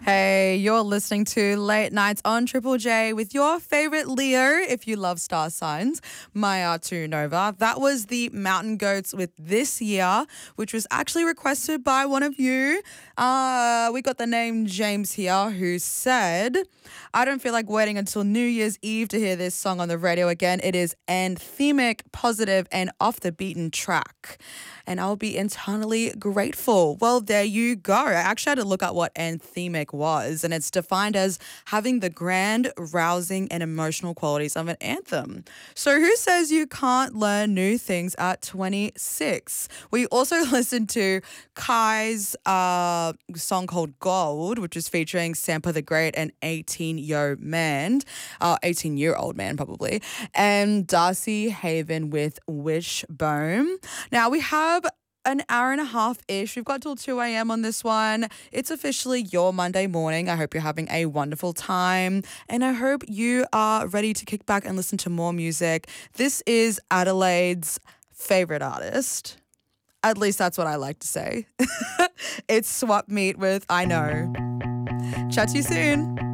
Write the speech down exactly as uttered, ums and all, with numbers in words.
Hey, you're listening to Late Nights on Triple J with your favorite Leo, if you love star signs, Maya Tu Nova. That was the Mountain Goats with This Year, which was actually requested by one of you. Uh, we got the name James here, who said, I don't feel like waiting until New Year's Eve to hear this song on the radio again. It is anthemic, positive, and off the beaten track. And I'll be eternally grateful. Well, there you go. I actually had to look up what anthemic was, and it's defined as having the grand, rousing, and emotional qualities of an anthem. So who says you can't learn new things at twenty-six? We also listened to Kai's uh, song called Gold, which is featuring Sampa the Great and eighteen-year man, uh, eighteen-year-old man probably, and Darcy Haven with Wishbone. Now we have an hour and a half-ish. We've got till two a.m. on this one. It's officially your Monday morning. I hope you're having a wonderful time, and I hope you are ready to kick back and listen to more music. This is Adelaide's favorite artist. At least that's what I like to say. It's Swap Meet with I Know. Chat to you soon.